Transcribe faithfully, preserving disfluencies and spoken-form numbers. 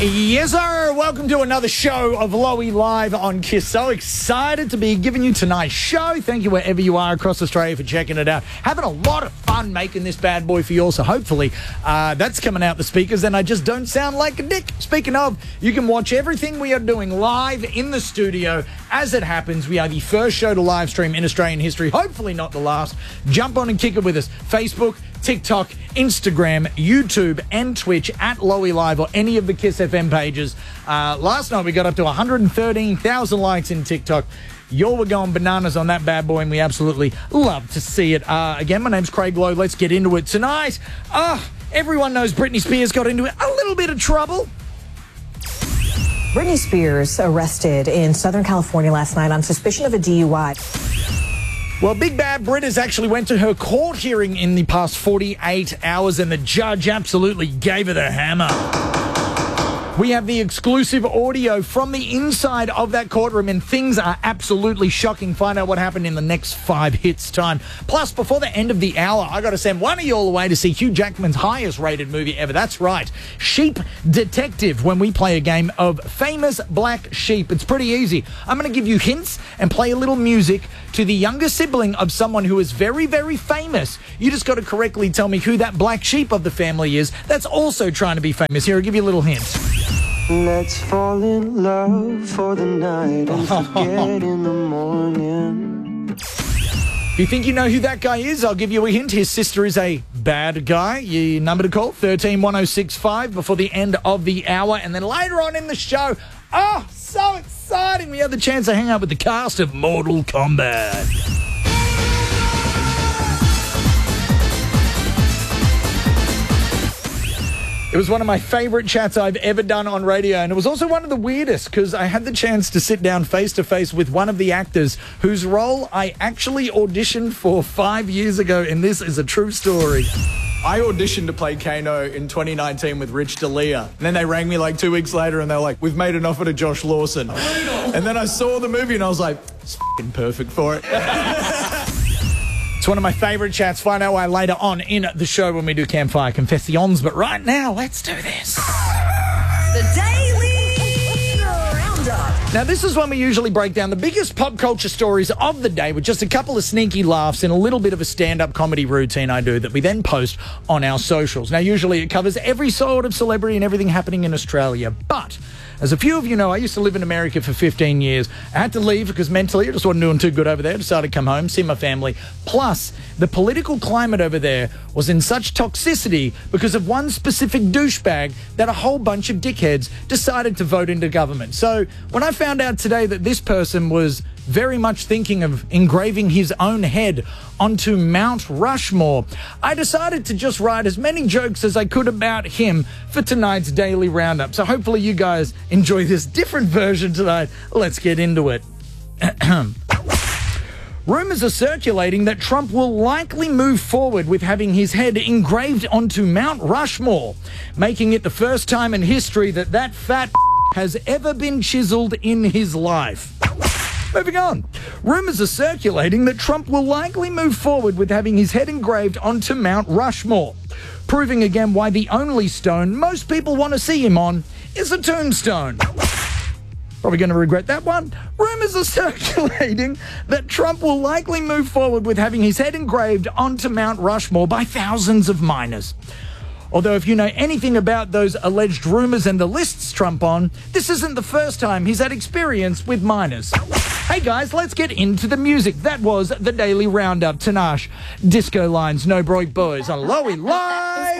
Yes, sir. Welcome to another show of Lowy Live on Kiss. So excited to be giving you tonight's show. Thank you wherever you are across Australia for checking it out. Having a lot of fun making this bad boy for you all. So hopefully uh, that's coming out the speakers and I just don't sound like a dick. Speaking of, you can watch everything we are doing live in the studio as it happens. We are the first show to live stream in Australian history. Hopefully not the last. Jump on and kick it with us. Facebook, TikTok, Instagram, YouTube, and Twitch at Lowy Live or any of the Kiss F M pages. Uh, last night we got up to one hundred thirteen thousand likes in TikTok. Y'all were going bananas on that bad boy, and we absolutely love to see it. Uh, again, my name's Craig Lowe. Let's get into it tonight. Uh, everyone knows Britney Spears got into a little bit of trouble. Britney Spears arrested in Southern California last night on suspicion of a D U I. Well, Big Bad Brit has actually went to her court hearing in the past forty-eight hours, and the judge absolutely gave her the hammer. We have the exclusive audio from the inside of that courtroom, and things are absolutely shocking. Find out what happened in the next five hits time. Plus, before the end of the hour, I got to send one of you all away to see Hugh Jackman's highest rated movie ever. That's right, Sheep Detective, when we play a game of famous black sheep. It's pretty easy. I'm going to give you hints and play a little music to the younger sibling of someone who is very, very famous. You just got to correctly tell me who that black sheep of the family is that's also trying to be famous. Here, I'll give you a little hint. Let's fall in love for the night and forget in the morning. If you think you know who that guy is, I'll give you a hint. His sister is a bad guy. Your number to call, thirteen one oh six five, before the end of the hour. And then later on in the show, oh, so exciting, we have the chance to hang out with the cast of Mortal Kombat. It was one of my favourite chats I've ever done on radio, and it was also one of the weirdest because I had the chance to sit down face-to-face with one of the actors whose role I actually auditioned for five years ago, and this is a true story. I auditioned to play Kano in twenty nineteen with Rich D'Elia, and then they rang me like two weeks later and they were like, we've made an offer to Josh Lawson. And then I saw the movie and I was like, it's f***ing perfect for it. It's one of my favourite chats. Find out why later on in the show when we do Campfire Confessions. But right now, let's do this. The Daily Roundup. Now, this is when we usually break down the biggest pop culture stories of the day with just a couple of sneaky laughs and a little bit of a stand-up comedy routine I do that we then post on our socials. Now, usually it covers every sort of celebrity and everything happening in Australia, but as a few of you know, I used to live in America for fifteen years. I had to leave because mentally I just wasn't doing too good over there. I decided to come home, see my family. Plus, the political climate over there was in such toxicity because of one specific douchebag that a whole bunch of dickheads decided to vote into government. So when I found out today that this person was very much thinking of engraving his own head onto Mount Rushmore, I decided to just write as many jokes as I could about him for tonight's Daily Roundup. So hopefully you guys enjoy this different version tonight. Let's get into it. Rumours are circulating that Trump will likely move forward with having his head engraved onto Mount Rushmore, making it the first time in history that that fat has ever been chiseled in his life. Moving on. Rumours are circulating that Trump will likely move forward with having his head engraved onto Mount Rushmore, proving again why the only stone most people want to see him on is a tombstone. Probably going to regret that one. Rumours are circulating that Trump will likely move forward with having his head engraved onto Mount Rushmore by thousands of miners. Although if you know anything about those alleged rumours and the lists Trump on, this isn't the first time he's had experience with minors. Hey guys, let's get into the music. That was the Daily Roundup. Tanash, Disco Lines, No Broke Boys on Lowy Live.